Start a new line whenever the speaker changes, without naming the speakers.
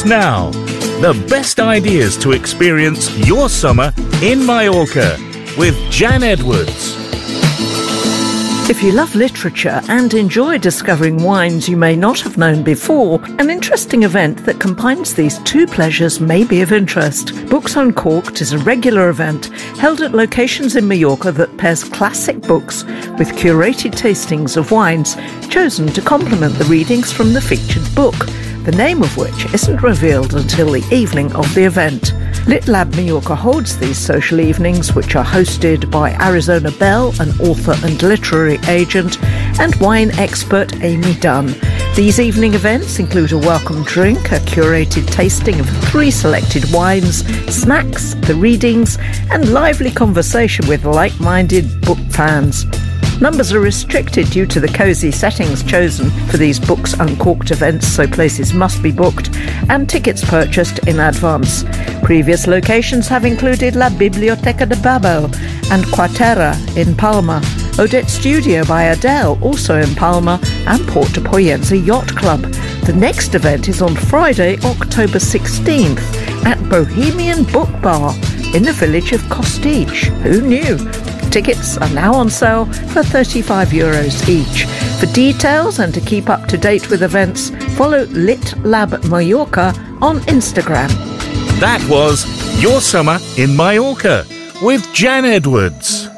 Edwards Now. The best ideas to experience your summer in Mallorca with Jan Edwards.
If you love literature and enjoy discovering wines you may not have known before, an interesting event that combines these two pleasures may be of interest. Books Uncorked is a regular event held at locations in Mallorca that pairs classic books with curated tastings of wines chosen to complement the readings from the featured book, the name of which isn't revealed until the evening of the event. Lit Lab Mallorca holds these social evenings, which are hosted by Arizona Bell, an author and literary agent, and wine expert Amy Dunn. These evening events include a welcome drink, a curated tasting of 3 selected wines, snacks, the readings, and lively conversation with like-minded book fans. Numbers are restricted due to the cosy settings chosen for these Books Uncorked events, so places must be booked and tickets purchased in advance. Previous locations have included La Biblioteca de Babel and Quatera in Palma, Odette Studio by Adele, also in Palma, and Port de Poyenza Yacht Club. The next event is on Friday, October 16th at Bohemian Book Bar in the village of Costitx. Who knew? Tickets are now on sale for €35 each. For details and to keep up to date with events, follow Lit Lab Mallorca on Instagram.
That was Your Summer in Mallorca with Jan Edwards.